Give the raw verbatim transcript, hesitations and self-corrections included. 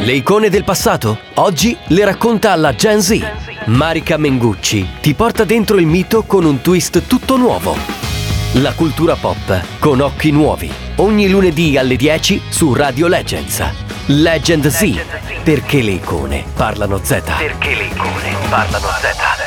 Le icone del passato? Oggi le racconta alla Gen Z. Marica Mengucci ti porta dentro il mito con un twist tutto nuovo. La cultura pop con occhi nuovi. Ogni lunedì alle dieci su Radio Legends. Legend Z. Perché le icone parlano Z. Perché le icone parlano Z.